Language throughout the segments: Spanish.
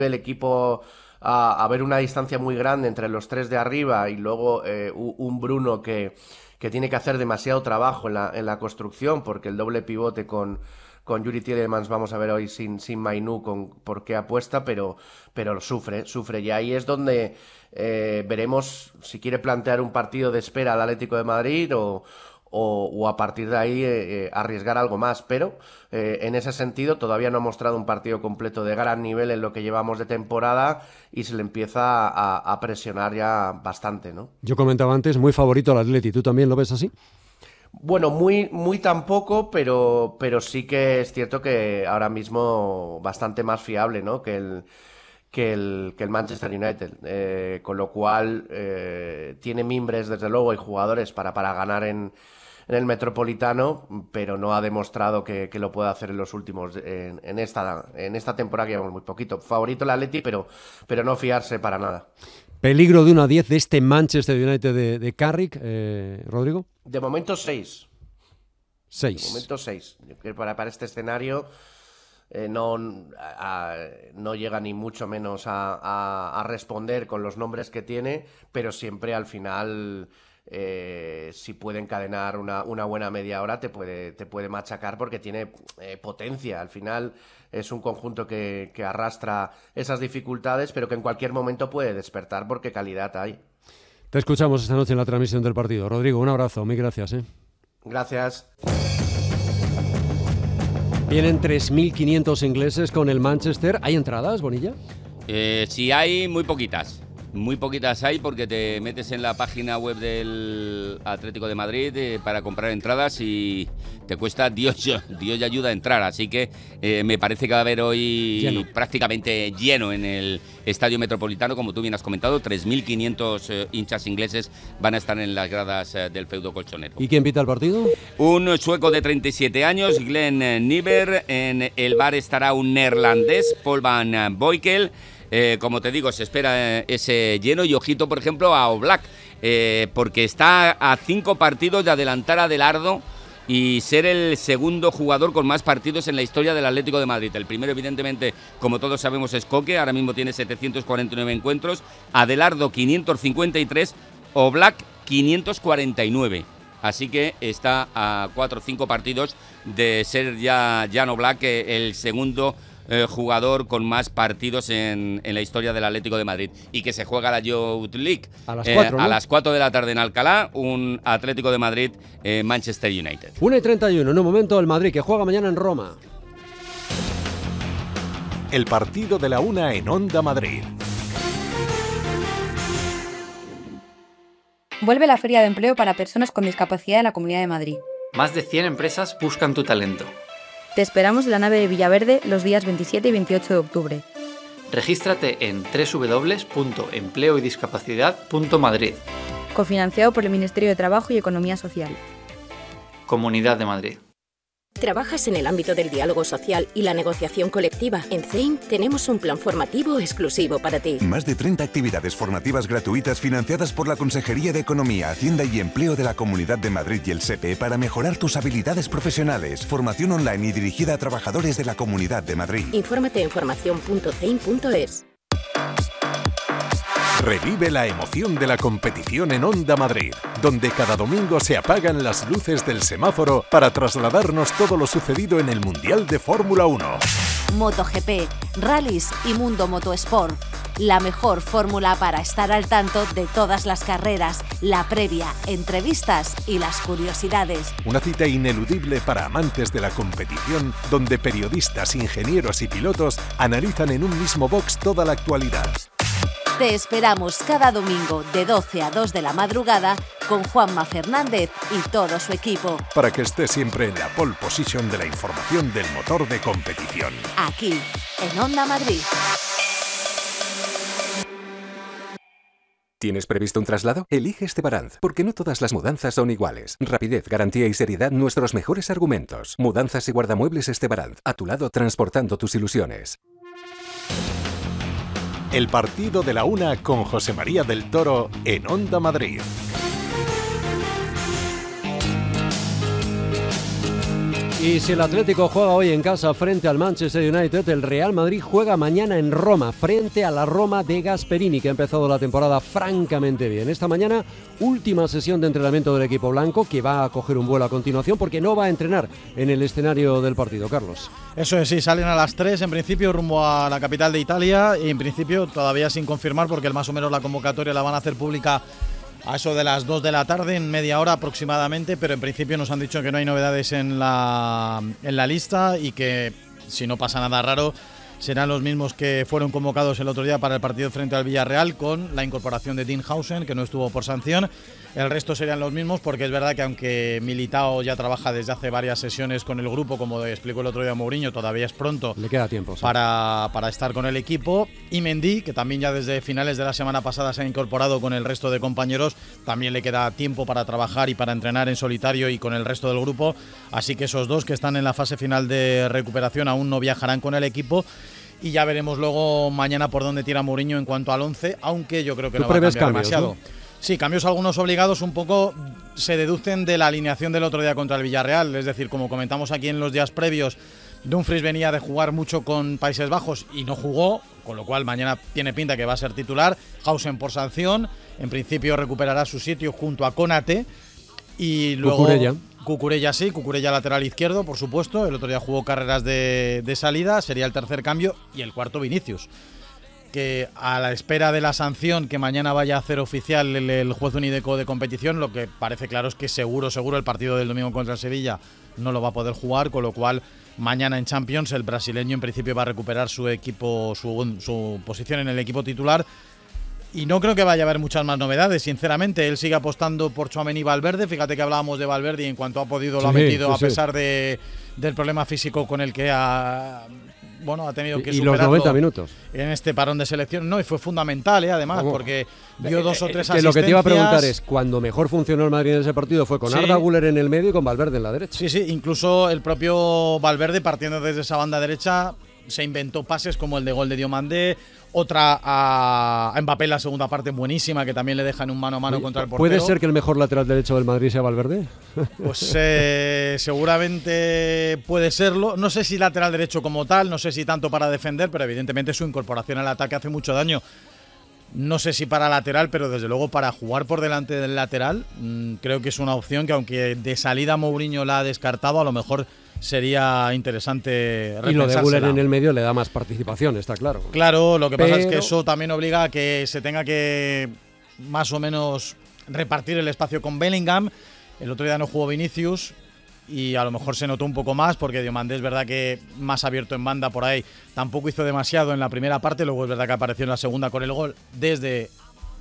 el equipo a ver una distancia muy grande entre los tres de arriba y luego un Bruno que tiene que hacer demasiado trabajo en la construcción, porque el doble pivote con Yuri Tielemans vamos a ver hoy sin Mainú por qué apuesta, pero sufre. Y ahí es donde veremos si quiere plantear un partido de espera al Atlético de Madrid o a partir de ahí arriesgar algo más, pero en ese sentido todavía no ha mostrado un partido completo de gran nivel en lo que llevamos de temporada y se le empieza a presionar ya bastante, ¿no? Yo comentaba antes, muy favorito al Atleti, ¿tú también lo ves así? Bueno, muy tampoco, pero sí que es cierto que ahora mismo bastante más fiable, ¿no? Que el Manchester United. Con lo cual tiene mimbres, desde luego, y jugadores para ganar en el Metropolitano, pero no ha demostrado que lo pueda hacer en los últimos, en esta temporada que llevamos muy poquito. Favorito el Atleti, pero no fiarse para nada. Peligro de 1-10 de este Manchester United de Carrick, Rodrigo. De momento 6. 6. De momento 6. Para este escenario no llega ni mucho menos a responder con los nombres que tiene, pero siempre al final, si puede encadenar una buena media hora, te puede machacar porque tiene potencia. Al final es un conjunto que arrastra esas dificultades, pero que en cualquier momento puede despertar porque calidad hay. Te escuchamos esta noche en la transmisión del partido. Rodrigo, un abrazo, mil gracias. Gracias. Vienen 3.500 ingleses con el Manchester. ¿Hay entradas, Bonilla? Sí hay, muy poquitas. Muy poquitas hay porque te metes en la página web del Atlético de Madrid para comprar entradas y te cuesta Dios y ayuda a entrar. Así que me parece que va a haber hoy prácticamente lleno en el Estadio Metropolitano, como tú bien has comentado. 3.500 hinchas ingleses van a estar en las gradas del feudo colchonero. ¿Y quién pita el partido? Un sueco de 37 años, Glenn Nieber. En el bar estará un neerlandés, Paul van Boykel. Como te digo, se espera ese lleno y ojito, por ejemplo, a Oblak, porque está a 5 partidos de adelantar a Adelardo y ser el segundo jugador con más partidos en la historia del Atlético de Madrid. El primero, evidentemente, como todos sabemos, es Koke, ahora mismo tiene 749 encuentros, Adelardo 553, Oblak 549. Así que está a 4 o 5 partidos de ser ya Jan Oblak el segundo jugador con más partidos en la historia del Atlético de Madrid, y que se juega la Youth League a las 4, ¿no? A las 4 de la tarde en Alcalá, un Atlético de Madrid Manchester United. 1:31, en un momento el Madrid que juega mañana en Roma. El partido de la 1 en Onda Madrid. Vuelve la Feria de Empleo para Personas con Discapacidad en la Comunidad de Madrid. Más de 100 empresas buscan tu talento. Te esperamos en la nave de Villaverde los días 27 y 28 de octubre. Regístrate en www.empleoydiscapacidad.madrid. Cofinanciado por el Ministerio de Trabajo y Economía Social. Comunidad de Madrid. ¿Trabajas en el ámbito del diálogo social y la negociación colectiva? En CEIM tenemos un plan formativo exclusivo para ti. Más de 30 actividades formativas gratuitas financiadas por la Consejería de Economía, Hacienda y Empleo de la Comunidad de Madrid y el SEPE para mejorar tus habilidades profesionales. Formación online y dirigida a trabajadores de la Comunidad de Madrid. Infórmate en formación.ceim.es. Revive la emoción de la competición en Onda Madrid, donde cada domingo se apagan las luces del semáforo para trasladarnos todo lo sucedido en el Mundial de Fórmula 1. MotoGP, rallies y Mundo Motosport. La mejor fórmula para estar al tanto de todas las carreras, la previa, entrevistas y las curiosidades. Una cita ineludible para amantes de la competición, donde periodistas, ingenieros y pilotos analizan en un mismo box toda la actualidad. Te esperamos cada domingo de 12 a 2 de la madrugada con Juanma Fernández y todo su equipo. Para que estés siempre en la pole position de la información del motor de competición. Aquí, en Onda Madrid. ¿Tienes previsto un traslado? Elige Estebaranz, porque no todas las mudanzas son iguales. Rapidez, garantía y seriedad, nuestros mejores argumentos. Mudanzas y guardamuebles Estebaranz, a tu lado transportando tus ilusiones. El partido de la 1 con José María del Toro en Onda Madrid. Y si el Atlético juega hoy en casa frente al Manchester United, el Real Madrid juega mañana en Roma, frente a la Roma de Gasperini, que ha empezado la temporada francamente bien. Esta mañana, última sesión de entrenamiento del equipo blanco, que va a coger un vuelo a continuación porque no va a entrenar en el escenario del partido. Carlos. Eso es, sí, salen a las 3 en principio rumbo a la capital de Italia y en principio todavía sin confirmar porque más o menos la convocatoria la van a hacer pública a eso de las 2 de la tarde, en media hora aproximadamente, pero en principio nos han dicho que no hay novedades en la lista y que si no pasa nada raro serán los mismos que fueron convocados el otro día para el partido frente al Villarreal, con la incorporación de Dean Howson, que no estuvo por sanción. El resto serían los mismos porque es verdad que aunque Militao ya trabaja desde hace varias sesiones con el grupo, como explicó el otro día Mourinho, todavía es pronto. Le queda tiempo, sí, para estar con el equipo. Y Mendy, que también ya desde finales de la semana pasada se ha incorporado con el resto de compañeros, también le queda tiempo para trabajar y para entrenar en solitario y con el resto del grupo. Así que esos dos que están en la fase final de recuperación aún no viajarán con el equipo. Y ya veremos luego mañana por dónde tira Mourinho en cuanto al 11, aunque yo creo que no va a cambiar demasiado. ¿No? Sí, cambios algunos obligados, un poco se deducen de la alineación del otro día contra el Villarreal. Es decir, como comentamos aquí en los días previos, Dumfries venía de jugar mucho con Países Bajos y no jugó, con lo cual mañana tiene pinta que va a ser titular. Howson por sanción, en principio recuperará su sitio junto a Konate. Y luego Cucurella lateral izquierdo, por supuesto. El otro día jugó carreras de salida, sería el tercer cambio. Y el cuarto, Vinicius, que a la espera de la sanción que mañana vaya a hacer oficial el juez unideco de competición, lo que parece claro es que seguro el partido del domingo contra el Sevilla no lo va a poder jugar, con lo cual mañana en Champions el brasileño en principio va a recuperar su equipo, su posición en el equipo titular. Y no creo que vaya a haber muchas más novedades, sinceramente. Él sigue apostando por Tchouaméni y Valverde. Fíjate que hablábamos de Valverde y en cuanto ha podido lo ha metido, a pesar del problema físico con el que ha tenido que superarlo. Y los 90 minutos. En este parón de selección. No, y fue fundamental, además, porque dio 2 o 3 asistencias. Lo que te iba a preguntar es, cuando mejor funcionó el Madrid en ese partido fue con Arda Güler en el medio y con Valverde en la derecha. Sí, incluso el propio Valverde, partiendo desde esa banda derecha, se inventó pases como el de gol de Diomandé, otra a Mbappé en la segunda parte buenísima, que también le dejan un mano a mano contra el portero. ¿Puede ser que el mejor lateral derecho del Madrid sea Valverde? Pues seguramente puede serlo. No sé si lateral derecho como tal, no sé si tanto para defender, pero evidentemente su incorporación al ataque hace mucho daño. No sé si para lateral, pero desde luego para jugar por delante del lateral, creo que es una opción que, aunque de salida Mourinho la ha descartado, a lo mejor sería interesante repensársela. Y lo de Güler en el medio le da más participación, está claro. Claro, lo que pasa es que eso también obliga a que se tenga que más o menos repartir el espacio con Bellingham. El otro día no jugó Vinicius y a lo mejor se notó un poco más porque Diomandé es verdad que más abierto en banda por ahí tampoco hizo demasiado en la primera parte, luego es verdad que apareció en la segunda con el gol desde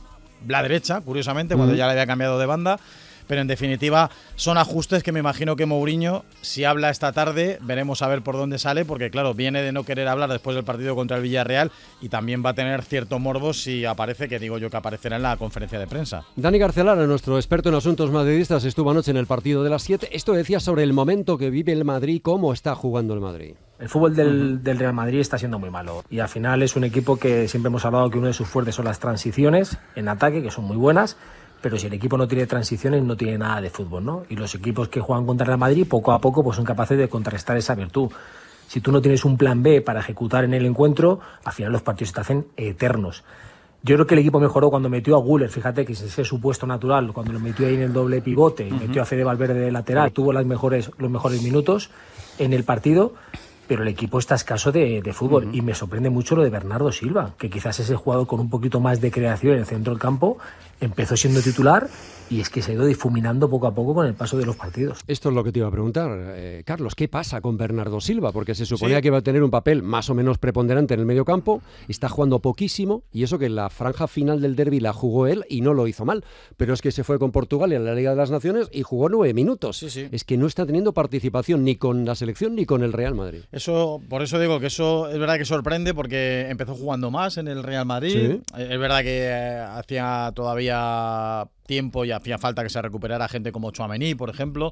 la derecha, curiosamente, cuando ya le había cambiado de banda. Pero en definitiva son ajustes que me imagino que Mourinho, si habla esta tarde, veremos a ver por dónde sale, porque claro, viene de no querer hablar después del partido contra el Villarreal y también va a tener cierto morbo si aparece, que digo yo que aparecerá en la conferencia de prensa. Dani Garcelara, nuestro experto en asuntos madridistas, estuvo anoche en el partido de las 7. Esto decía sobre el momento que vive el Madrid, cómo está jugando el Madrid. El fútbol del Real Madrid está siendo muy malo y al final es un equipo que siempre hemos hablado que uno de sus fuertes son las transiciones en ataque, que son muy buenas. Pero si el equipo no tiene transiciones, no tiene nada de fútbol, ¿no? Y los equipos que juegan contra el Real Madrid, poco a poco, pues son capaces de contrarrestar esa virtud. Si tú no tienes un plan B para ejecutar en el encuentro, al final los partidos se te hacen eternos. Yo creo que el equipo mejoró cuando metió a Güler, fíjate que es ese su puesto natural, cuando lo metió ahí en el doble pivote, metió a Fede Valverde de lateral, tuvo los mejores minutos en el partido. Pero el equipo está escaso de fútbol y me sorprende mucho lo de Bernardo Silva, que quizás ese jugador con un poquito más de creación en el centro del campo empezó siendo titular y es que se ha ido difuminando poco a poco con el paso de los partidos. Esto es lo que te iba a preguntar, Carlos, ¿qué pasa con Bernardo Silva? Porque se suponía que iba a tener un papel más o menos preponderante en el medio campo, está jugando poquísimo y eso que en la franja final del derbi la jugó él y no lo hizo mal, pero es que se fue con Portugal en la Liga de las Naciones y jugó 9 minutos. Es que no está teniendo participación ni con la selección ni con el Real Madrid. Por eso digo que eso es verdad que sorprende porque empezó jugando más en el Real Madrid. Es verdad que hacía todavía tiempo y hacía falta que se recuperara gente como Tchouaméni, por ejemplo,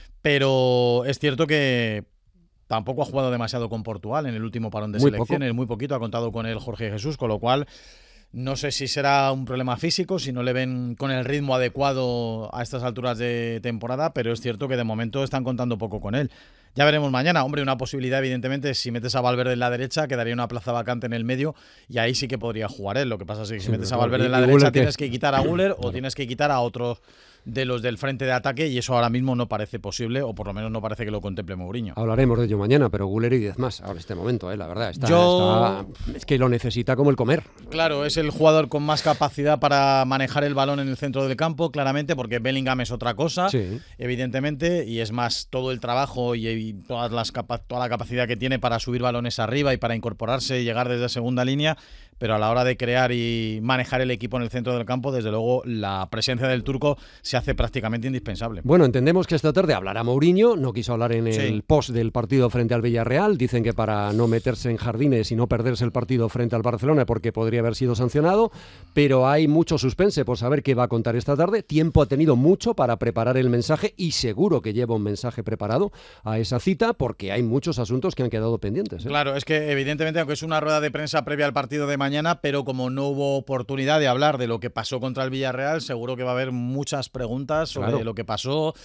pero es cierto que tampoco ha jugado demasiado con Portugal en el último parón de selecciones, muy poquito, ha contado con él Jorge Jesús, con lo cual no sé si será un problema físico, si no le ven con el ritmo adecuado a estas alturas de temporada, pero es cierto que de momento están contando poco con él. Ya veremos mañana. Hombre, una posibilidad, evidentemente, si metes a Valverde en la derecha, quedaría una plaza vacante en el medio y ahí sí que podría jugar él. Lo que pasa es que si metes a Valverde en la derecha, tienes que quitar a Güler o tienes que quitar a otros de los del frente de ataque, y eso ahora mismo no parece posible, o por lo menos no parece que lo contemple Mourinho. Hablaremos de ello mañana, pero Güler y 10 más ahora en este momento, la verdad. Es que lo necesita como el comer. Claro, es el jugador con más capacidad para manejar el balón en el centro del campo, claramente, porque Bellingham es otra cosa, evidentemente, y es más todo el trabajo y toda la capacidad que tiene para subir balones arriba y para incorporarse y llegar desde segunda línea, pero a la hora de crear y manejar el equipo en el centro del campo, desde luego la presencia del turco se hace prácticamente indispensable. Bueno, entendemos que esta tarde hablará Mourinho, no quiso hablar en el post del partido frente al Villarreal, dicen que para no meterse en jardines y no perderse el partido frente al Barcelona porque podría haber sido sancionado, pero hay mucho suspense por saber qué va a contar esta tarde. Tiempo ha tenido mucho para preparar el mensaje y seguro que lleva un mensaje preparado a esa cita porque hay muchos asuntos que han quedado pendientes. Claro, es que evidentemente, aunque es una rueda de prensa previa al partido de mañana, pero como no hubo oportunidad de hablar de lo que pasó contra el Villarreal, seguro que va a haber muchas preguntas sobre lo que pasó,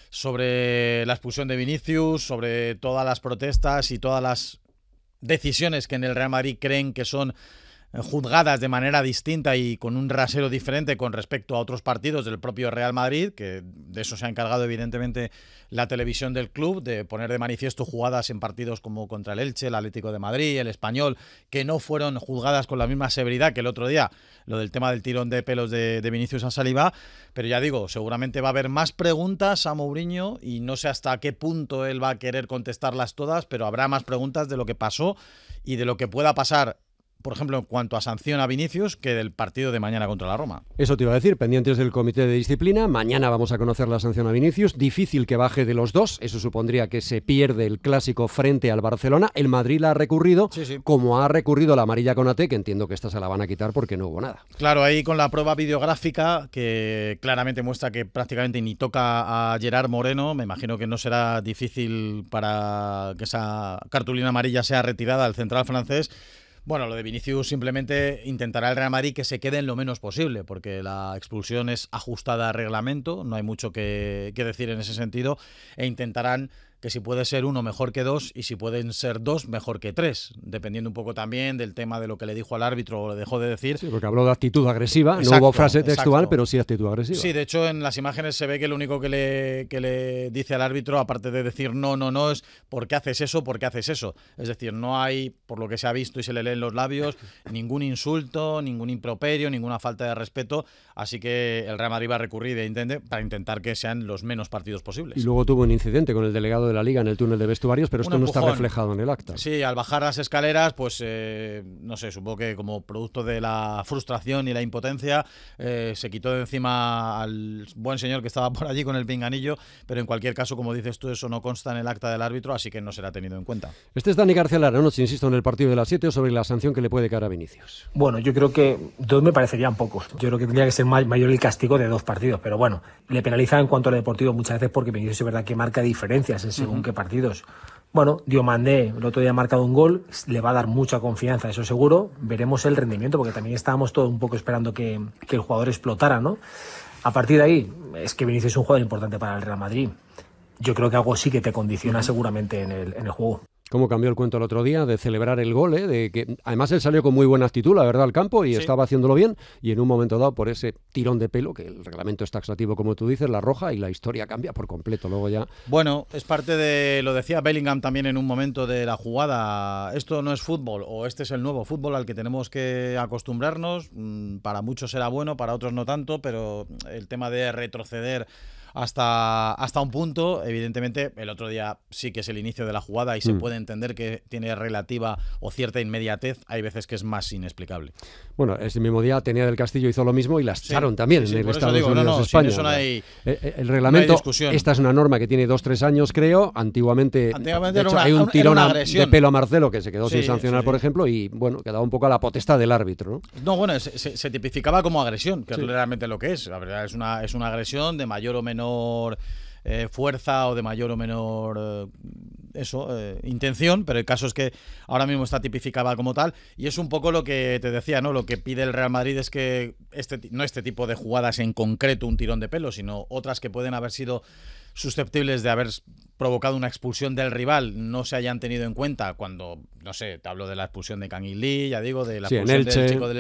sobre la expulsión de Vinicius, sobre todas las protestas y todas las decisiones que en el Real Madrid creen que son juzgadas de manera distinta y con un rasero diferente con respecto a otros partidos del propio Real Madrid, que de eso se ha encargado evidentemente la televisión del club, de poner de manifiesto jugadas en partidos como contra el Elche, el Atlético de Madrid, el Español, que no fueron juzgadas con la misma severidad que el otro día, lo del tema del tirón de pelos de Vinicius a Saliba, pero ya digo, seguramente va a haber más preguntas a Mourinho y no sé hasta qué punto él va a querer contestarlas todas, pero habrá más preguntas de lo que pasó y de lo que pueda pasar, por ejemplo, en cuanto a sanción a Vinicius, que del partido de mañana contra la Roma. Eso te iba a decir, pendientes del comité de disciplina. Mañana vamos a conocer la sanción a Vinicius. Difícil que baje de los dos. Eso supondría que se pierde el clásico frente al Barcelona. El Madrid la ha recurrido, como ha recurrido la amarilla con AT, que entiendo que esta se la van a quitar porque no hubo nada. Claro, ahí con la prueba videográfica, que claramente muestra que prácticamente ni toca a Gerard Moreno, me imagino que no será difícil para que esa cartulina amarilla sea retirada al central francés. Bueno, lo de Vinicius simplemente intentará el Real Madrid que se quede en lo menos posible, porque la expulsión es ajustada a reglamento, no hay mucho que decir en ese sentido, e intentarán que si puede ser uno mejor que dos y si pueden ser dos mejor que tres, dependiendo un poco también del tema de lo que le dijo al árbitro o le dejó de decir. Sí, porque habló de actitud agresiva, no hubo frase textual, pero sí actitud agresiva. Sí, de hecho en las imágenes se ve que lo único que le dice al árbitro, aparte de decir no, es ¿por qué haces eso? ¿Por qué haces eso? Es decir, no hay, por lo que se ha visto y se le leen los labios, ningún insulto, ningún improperio, ninguna falta de respeto, así que el Real Madrid va a recurrir para intentar que sean los menos partidos posibles. Y luego tuvo un incidente con el delegado de la Liga en el túnel de vestuarios, pero esto no está reflejado en el acta. Sí, al bajar las escaleras, pues no sé, supongo que como producto de la frustración y la impotencia, se quitó de encima al buen señor que estaba por allí con el pinganillo, pero en cualquier caso, como dices tú, eso no consta en el acta del árbitro, así que no será tenido en cuenta. Este es Dani García Lara, noche, insisto, en el partido de las 7 sobre la sanción que le puede caer a Vinicius. Bueno, yo creo que 2 me parecerían pocos. Yo creo que tendría que ser mayor el castigo de 2 partidos, pero bueno, le penaliza en cuanto a lo deportivo muchas veces porque Vinicius es verdad que marca diferencias en según qué partidos. Bueno, Diomandé el otro día ha marcado un gol, le va a dar mucha confianza, eso seguro. Veremos el rendimiento, porque también estábamos todos un poco esperando que el jugador explotara, ¿no? A partir de ahí, es que Vinicius es un jugador importante para el Real Madrid. Yo creo que algo sí que te condiciona seguramente en el juego. Cómo cambió el cuento el otro día de celebrar el gol, de que además él salió con muy buena actitud, la verdad, al campo y estaba haciéndolo bien, y en un momento dado por ese tirón de pelo, que el reglamento es taxativo como tú dices, la roja, y la historia cambia por completo luego ya. Bueno, es parte de, lo decía Bellingham también en un momento de la jugada, esto no es fútbol, o este es el nuevo fútbol al que tenemos que acostumbrarnos, para muchos será bueno, para otros no tanto, pero el tema de retroceder hasta un punto, evidentemente el otro día sí que es el inicio de la jugada y se puede entender que tiene relativa o cierta inmediatez, hay veces que es más inexplicable. Bueno, ese mismo día Tenía del Castillo hizo lo mismo y la echaron también en el Estados Unidos de España. Eso no hay, el reglamento, esta es una norma que tiene 2-3 años, creo. Antiguamente hecho, hay un tirón de pelo a Marcelo que se quedó sin sancionar, por ejemplo, y bueno, quedaba un poco a la potestad del árbitro, No, bueno, se tipificaba como agresión, que es realmente lo que es. La verdad es una agresión de mayor o menor fuerza o de mayor o menor intención, pero el caso es que ahora mismo está tipificada como tal, y es un poco lo que te decía, ¿no? Lo que pide el Real Madrid es que no este tipo de jugadas en concreto, un tirón de pelo, sino otras que pueden haber sido susceptibles de haber provocado una expulsión del rival no se hayan tenido en cuenta cuando, no sé, te hablo de la expulsión de Kangin Lee, ya digo, de la expulsión del chico del